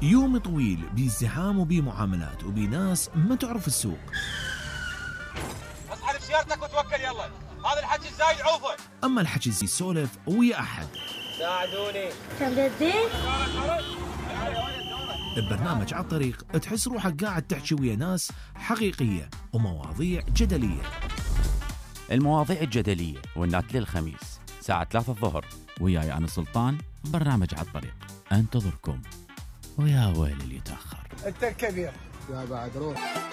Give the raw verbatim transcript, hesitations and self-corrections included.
يوم طويل بازدحام وبمعاملات وبناس ما تعرف السوق. اسحب سيارتك وتوكل يلا، هذا الحكي الزايد عوفه. اما الحكي يسولف ويا احد. ساعدوني. كم بديت؟ ببرنامج على الطريق تحس روحك قاعد تحكي ويا ناس حقيقية ومواضيع جدلية. المواضيع الجدلية والنات للخميس الساعة ثلاثة الظهر، وياي أنا سلطان، برنامج على الطريق انتظركم. ويا ويل اللي يتأخر. انت الكبير يا بعد روح.